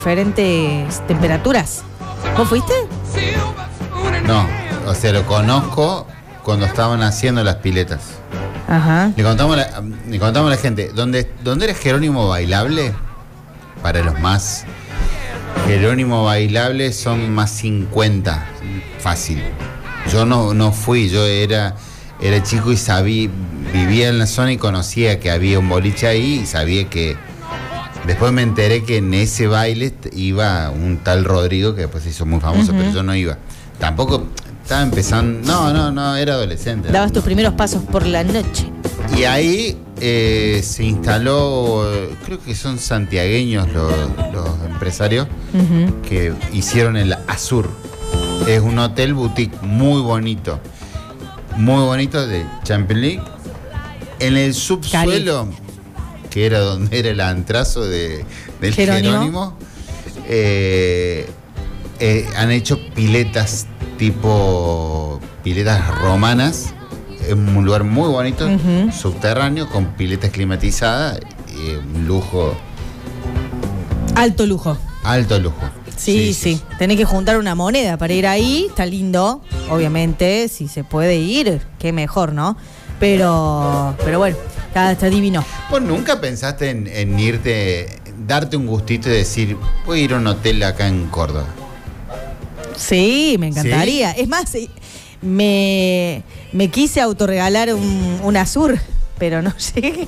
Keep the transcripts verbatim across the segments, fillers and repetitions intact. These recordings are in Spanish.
diferentes temperaturas. ¿Vos fuiste? No, o sea, lo conozco cuando estaban haciendo las piletas. Ajá. Le contamos a la, le contamos a la gente, ¿dónde, ¿dónde era Jerónimo Bailable? Para los más... Jerónimo Bailable son más cincuenta, fácil. Yo no, no fui, yo era, era chico y sabía, vivía en la zona y conocía que había un boliche ahí y sabía que... Después me enteré que en ese baile iba un tal Rodrigo, que después se hizo muy famoso, uh-huh. pero yo no iba. Tampoco estaba empezando... No, no, no, era adolescente. Dabas ¿no? tus primeros pasos por la noche. Y ahí eh, se instaló, creo que son santiagueños los, los empresarios, uh-huh. que hicieron el Azur. Es un hotel boutique muy bonito, muy bonito de Champions League. En el subsuelo, Cali. que era donde era el antrazo de, del Jerónimo, Jerónimo eh, eh, han hecho piletas tipo piletas romanas. Es un lugar muy bonito, uh-huh. subterráneo, con piletas climatizadas, eh, un lujo. Alto lujo. Alto lujo. Sí, sí, sí, sí. Tenés que juntar una moneda para ir ahí, está lindo, obviamente, si se puede ir, qué mejor, ¿no? Pero, pero bueno, está, está divino. ¿Vos nunca pensaste en, en irte, darte un gustito y decir, voy a ir a un hotel acá en Córdoba? Sí, me encantaría. ¿Sí? Es más, me, me quise autorregalar un, un Azur, pero no llegué.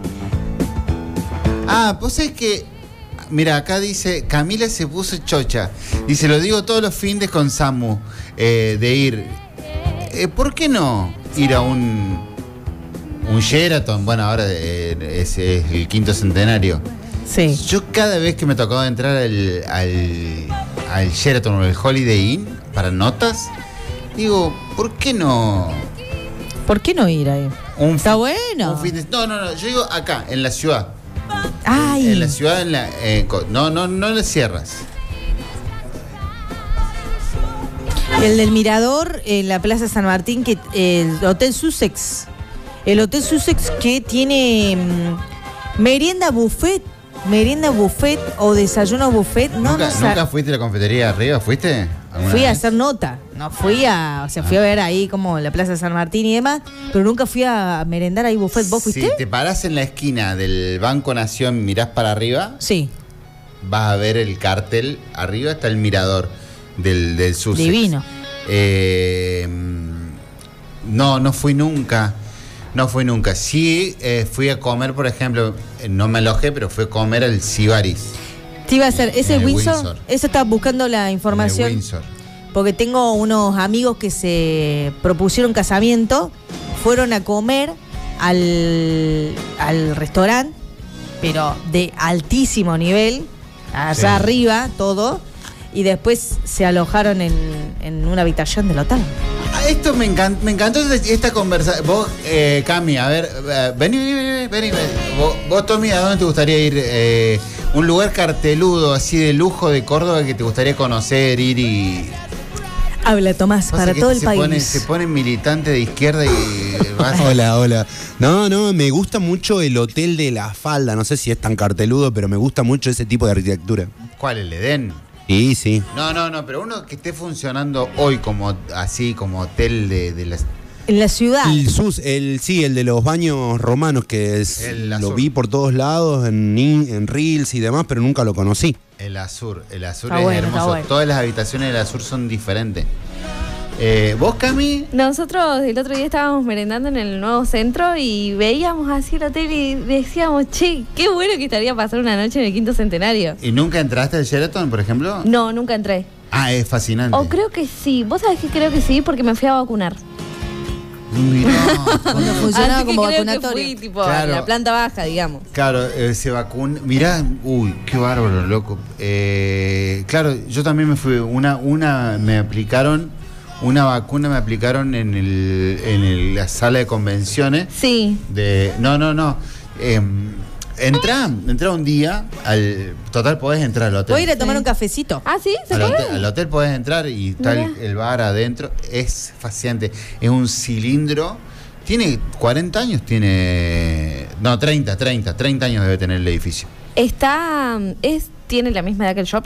Ah, pues es que, mira, acá dice, Camila se puso chocha. Dice, lo digo todos los fines con Samu, eh, de ir. Eh, ¿Por qué no ir a un, un Sheraton? Bueno, ahora eh, es, es el quinto centenario. Sí. Yo cada vez que me tocaba entrar al, al, al Sheraton o al Holiday Inn para notas, digo, ¿por qué no? ¿Por qué no ir ahí? Un Está fin, bueno. Un fin de, no, no, no, yo digo acá, en la ciudad. Ay. En la ciudad, en la, eh, no, no, no en las sierras. El del Mirador, en la Plaza San Martín, que el Hotel Sussex. El Hotel Sussex que tiene mmm, merienda buffet. Merienda buffet o desayuno buffet. No, ¿Nunca, no, ¿nunca fuiste a la confitería de arriba? ¿Fuiste? Fui vez? a hacer nota. No fui a, o sea, fui ah. a ver ahí como la Plaza San Martín y demás, pero nunca fui a merendar ahí buffet. ¿Vos fuiste? Si te parás en la esquina del Banco Nación, mirás para arriba. Sí. Vas a ver el cartel. Arriba está el mirador del, del Sussex. Divino. Eh, no, no fui nunca. No fui nunca. Sí, eh, fui a comer, por ejemplo, no me alojé, pero fui a comer al Sibaris. Te iba a hacer, ¿ese es Windsor? Windsor? Eso estaba buscando la información. Windsor. Porque tengo unos amigos que se propusieron casamiento, fueron a comer al, al restaurante, pero de altísimo nivel, allá sí. arriba, todo, y después se alojaron en, en una habitación del hotel. Esto me encantó, me encantó esta conversación. Vos, eh, Cami, a ver, eh, vení, vení, vení, vení, vení. Vos, vos, Tommy, ¿a dónde te gustaría ir? Eh, un lugar carteludo, así de lujo de Córdoba que te gustaría conocer, ir y... Habla, Tomás, para todo el se país. Pone, se pone militante de izquierda y... vas a... Hola, hola. No, no, me gusta mucho el Hotel de la Falda. No sé si es tan carteludo, pero me gusta mucho ese tipo de arquitectura. ¿Cuál, el Edén? Sí, sí. No, no, no, pero uno que esté funcionando hoy como así, como hotel de, de las... En la ciudad. El sus, el sí, el de los baños romanos, que es, lo vi por todos lados, en, en Reels y demás, pero nunca lo conocí. El Azur, el Azur está es bueno, hermoso. Bueno. Todas las habitaciones del Azur son diferentes. Eh, ¿Vos, Cami? Nosotros el otro día estábamos merendando en el nuevo centro y veíamos así el hotel y decíamos, che, qué bueno que estaría pasar una noche en el quinto centenario. ¿Y nunca entraste al Sheraton, por ejemplo? No, nunca entré. Ah, es fascinante. O creo que sí. ¿Vos sabés que creo que sí? Porque me fui a vacunar. Mirá, cuando funcionaba como creo vacunatorio. Que fui, tipo, claro, la planta baja, digamos. Claro, eh, se vacuna. Mirá, uy, qué bárbaro, loco. Eh, claro, yo también me fui. Una, una me aplicaron, una vacuna me aplicaron en el, en el, la sala de convenciones. Sí. De, no, no, no. Eh, entrá, entrá un día, al total podés entrar al hotel. ¿Puedo ir a tomar sí. un cafecito? Ah, sí, se al puede. hotel, al hotel podés entrar y está el, el bar adentro. Es fascinante. Es un cilindro. Tiene cuarenta años, tiene... No, treinta, treinta, treinta años debe tener el edificio. Está... Es tiene la misma edad que el shopping.